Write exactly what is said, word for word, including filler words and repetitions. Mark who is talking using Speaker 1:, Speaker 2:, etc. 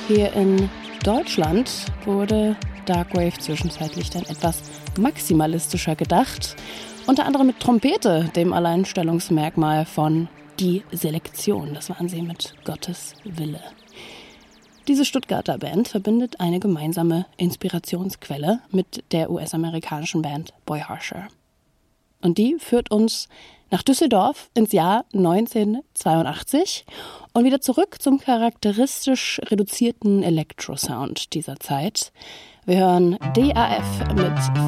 Speaker 1: Hier in Deutschland wurde Darkwave zwischenzeitlich dann etwas maximalistischer gedacht. Unter anderem mit Trompete, dem Alleinstellungsmerkmal von Die Selektion. Das waren sie mit Gottes Wille. Diese Stuttgarter Band verbindet eine gemeinsame Inspirationsquelle mit der U S-amerikanischen Band Boy Harsher. Und die führt uns nach Düsseldorf ins Jahr neunzehnhundertzweiundachtzig und wieder zurück zum charakteristisch reduzierten Elektrosound dieser Zeit. Wir hören D A F mit